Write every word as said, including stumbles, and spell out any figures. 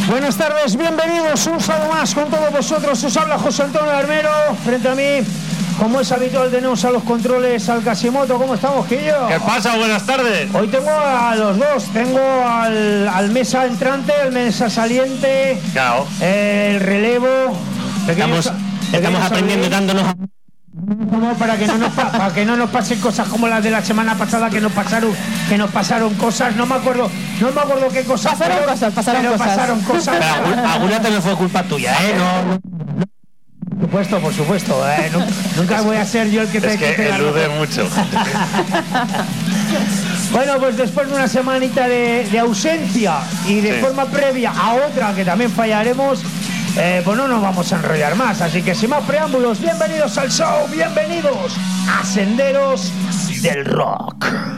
Buenas tardes, bienvenidos un sábado más con todos vosotros. Os habla José Antonio Armero. Frente a mí, como es habitual, tenemos a los controles al Casimoto. ¿Cómo estamos, Quillo? ¿Qué pasa? Buenas tardes. Hoy tengo a los dos. Tengo al, al mesa entrante, al mesa saliente, Claro. el relevo. Estamos, estamos aprendiendo dándonos... Como para que no nos pa- para que no nos pasen cosas como las de la semana pasada, que nos pasaron que nos pasaron cosas. No me acuerdo, no me acuerdo qué cosas. Pasaron pero- cosas, pasaron pero cosas. pasaron cosas. Pero alguna, alguna también fue culpa tuya, ¿eh? No, Por supuesto, por supuesto. eh, nu- Nunca voy a ser yo el que te Es que quite la elude razón. mucho. Bueno, pues después de una semanita de, de ausencia y de Sí. forma previa a otra que también fallaremos, eh, pues no nos vamos a enrollar más. Así que sin más preámbulos, bienvenidos al show, bienvenidos a Senderos del Rock.